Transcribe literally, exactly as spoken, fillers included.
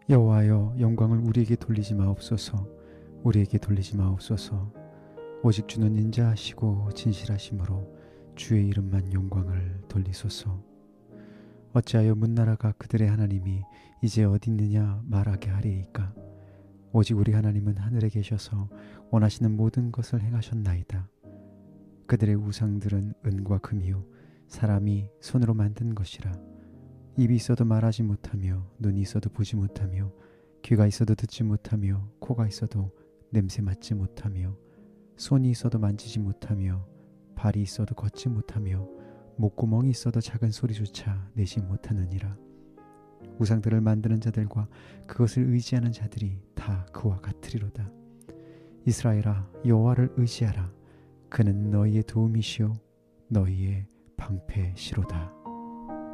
여호와여, 영광을 우리에게 돌리지 마옵소서. 우리에게 돌리지 마옵소서. 오직 주는 인자하시고 진실하심으로 주의 이름만 영광을 돌리소서. 어찌하여 문나라가 그들의 하나님이 이제 어디 있느냐 말하게 하리이까. 오직 우리 하나님은 하늘에 계셔서 원하시는 모든 것을 행하셨나이다. 그들의 우상들은 은과 금이요 사람이 손으로 만든 것이라. 입이 있어도 말하지 못하며, 눈이 있어도 보지 못하며, 귀가 있어도 듣지 못하며, 코가 있어도 냄새 맡지 못하며, 손이 있어도 만지지 못하며, 발이 있어도 걷지 못하며, 목구멍이 있어도 작은 소리조차 내지 못하느니라. 우상들을 만드는 자들과 그것을 의지하는 자들이 다 그와 같으리로다. 이스라엘아, 여호와를 의지하라. 그는 너희의 도움이시요 너희의 방패시로다.